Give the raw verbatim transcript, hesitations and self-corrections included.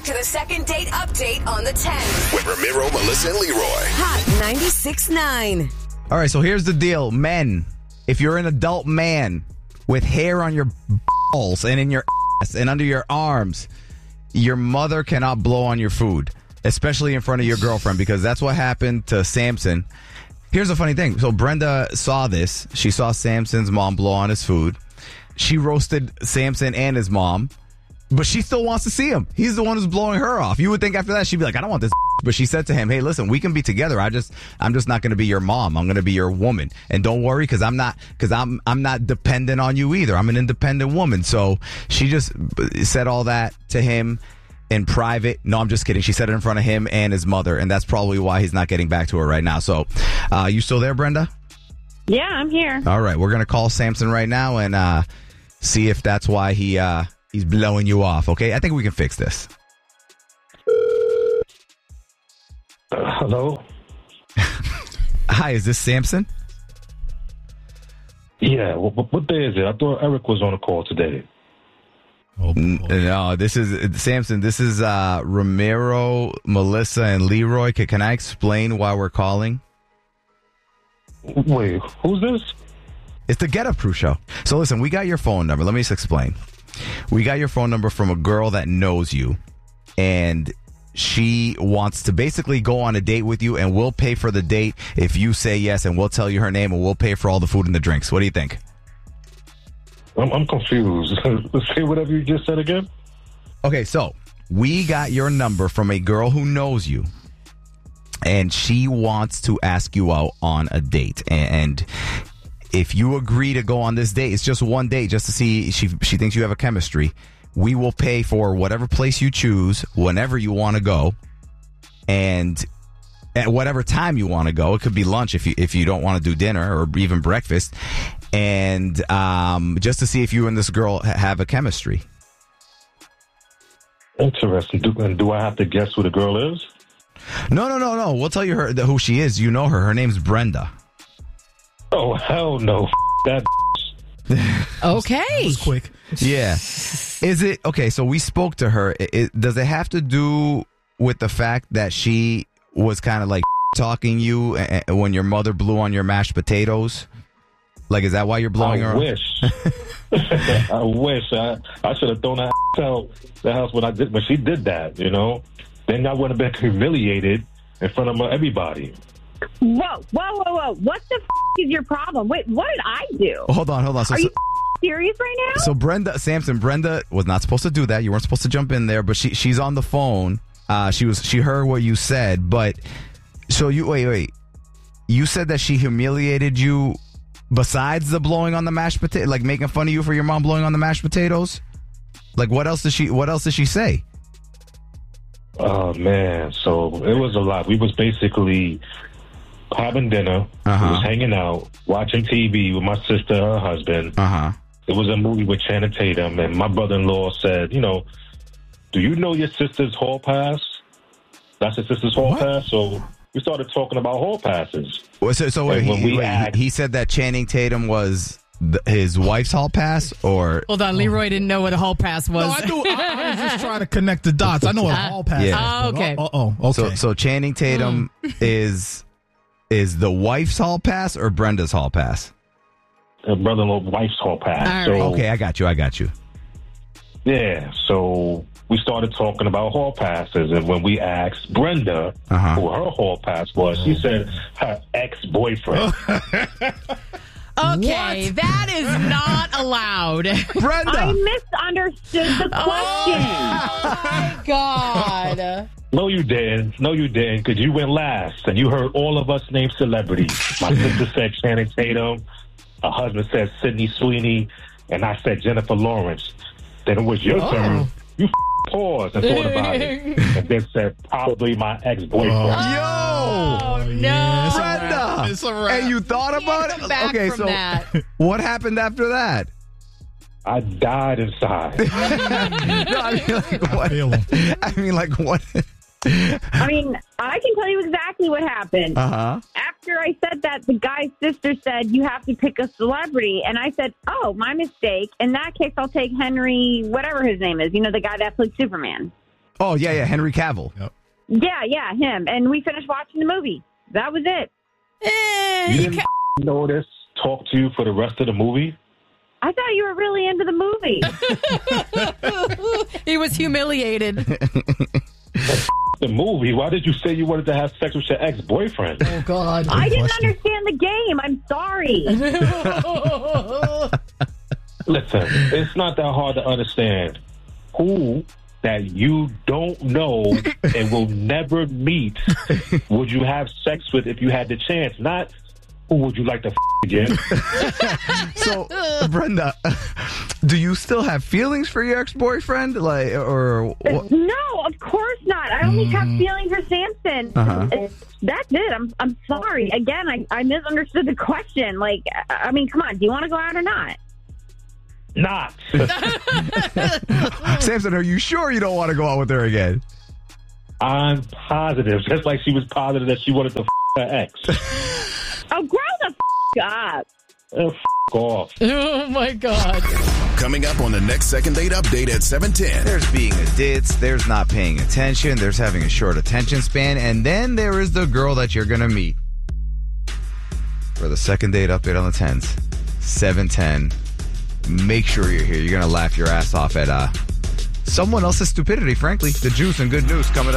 back to the second date update on the ten. With Ramiro, Melissa, and Leroy. Hot ninety-six point nine. All right, so here's the deal. Men, if you're an adult man with hair on your balls and in your ass and under your arms, your mother cannot blow on your food, especially in front of your girlfriend, because that's what happened to Samson. Here's a funny thing. So Brenda saw this. She saw Samson's mom blow on his food. She roasted Samson and his mom, but she still wants to see him. He's the one who's blowing her off. You would think after that she'd be like, I don't want this. But she said to him, hey, listen, we can be together. I just, I'm just not going to be your mom. I'm going to be your woman. And don't worry, because I'm not, because I'm, I'm not dependent on you either. I'm an independent woman. So she just said all that to him in private. No, I'm just kidding. She said it in front of him and his mother, and that's probably why he's not getting back to her right now. So, uh, you still there, Brenda? Yeah, I'm here. All right, we're gonna call Samson right now and uh, see if that's why he uh, he's blowing you off. Okay, I think we can fix this. Uh, hello? Hi, is this Samson? Yeah, what, what day is it? I thought Eric was on a call today. Oh, N- no, this is Samson. This is uh, Ramiro, Melissa, and Leroy. Can, can I explain why we're calling? Wait, who's this? It's the Get Up Crew show. So listen, we got your phone number. Let me just explain. We got your phone number from a girl that knows you, and she wants to basically go on a date with you, and we'll pay for the date if you say yes, and we'll tell you her name, and we'll pay for all the food and the drinks. What do you think? I'm, I'm confused. Say whatever you just said again. Okay, so we got your number from a girl who knows you, and she wants to ask you out on a date. And if you agree to go on this date, it's just one date, just to see she she thinks you have a chemistry. We will pay for whatever place you choose, whenever you want to go, and at whatever time you want to go. It could be lunch if you if you don't want to do dinner, or even breakfast. And um, just to see if you and this girl ha- have a chemistry. Interesting. Do, and do I have to guess who the girl is? No, no, no, no. We'll tell you her who she is. You know her. Her name's Brenda. Oh, hell no. That. Okay. That was quick. Yeah. Is it okay? So we spoke to her. It, it, does it have to do with the fact that she was kind of like talking you uh, when your mother blew on your mashed potatoes? Like, is that why you're blowing I her? Wish. I wish. I I should have thrown that out the house when I did when she did that. You know, then I would have been humiliated in front of everybody. Whoa, whoa, whoa, whoa. What the f*** is your problem? Wait, what did I do? Hold on, hold on. So, Are you so, f- serious right now? so Brenda, Samson, Brenda was not supposed to do that. You weren't supposed to jump in there, but she she's on the phone. Uh, she was she heard what you said, but so you wait, wait. You said that she humiliated you besides the blowing on the mashed potato, like making fun of you for your mom blowing on the mashed potatoes? Like, what else did she what else did she say? Oh man, so it was a lot. We was basically having dinner, Uh-huh. we was hanging out, watching T V with my sister and her husband. Uh-huh. It was a movie with Channing Tatum, and my brother-in-law said, you know, do you know your sister's hall pass? That's your sister's hall What? pass? So we started talking about hall passes. Well, So, so wait, And when he, we wait, asked- he he said that Channing Tatum was th- his wife's hall pass, or Hold on, Leroy didn't know what a hall pass was. No, I do. I, I was just trying to connect the dots. I know what a hall pass Yeah. is. Oh, but- okay. Oh, oh, oh, okay. so so Channing Tatum is is the wife's hall pass or Brenda's hall pass? Her brother-in-law wife's hall pass. All so, right. Okay, I got you. I got you. Yeah, so we started talking about hall passes, and when we asked Brenda Uh-huh. who her hall pass was, she said her ex-boyfriend. Okay, that is not allowed. Brenda. I misunderstood the question. Oh, my God. No, you didn't. No, you didn't, because you went last, and you heard all of us name celebrities. My sister said Channing Tatum, her husband said Sydney Sweeney, and I said Jennifer Lawrence. Then it was your Oh. turn. You f- paused and thought about it, and then said probably my ex-boyfriend. Yo, Oh, no. Yeah, it's a Brenda. wrap. It's a wrap. And you thought about Come it? back Okay, from so that. what happened after that? I died inside. No, I mean, like, I what? feel him. I mean, like, what? I mean, I can tell you exactly what happened. Uh huh. After I said that, the guy's sister said, you have to pick a celebrity. And I said, oh, my mistake. In that case, I'll take Henry, whatever his name is. You know, the guy that played Superman. Oh, yeah, yeah, Henry Cavill. Yep. Yeah, yeah, him. And we finished watching the movie. That was it. Eh, You you didn't ca- notice, talk to you for the rest of the movie? I thought you were really into the movie. he was humiliated. The movie? Why did you say you wanted to have sex with your ex-boyfriend? Oh, God. I didn't question. understand the game. I'm sorry. Listen, it's not that hard to understand who that you don't know and will never meet would you have sex with if you had the chance. Not who would you like to f- again. So, Brenda, do you still have feelings for your ex-boyfriend? Like, or what? No, of course not. I only have feelings for Samson. Uh-huh. It's- That's it. I'm I'm sorry. Again, I, I misunderstood the question. Like, I I mean, come on. Do you want to go out or not? Not. Samson, are you sure you don't want to go out with her again? I'm positive. Just like she was positive that she wanted to f- her ex. Oh, grow the f- up. Uh, f- off. Oh, my God. Coming up on the next Second Date Update at seven ten. There's being a ditz, there's not paying attention, there's having a short attention span, and then there is the girl that you're going to meet. For the Second Date Update on the tens, seven ten. Make sure you're here. You're going to laugh your ass off at uh, someone else's stupidity, frankly. The juice and good news coming up.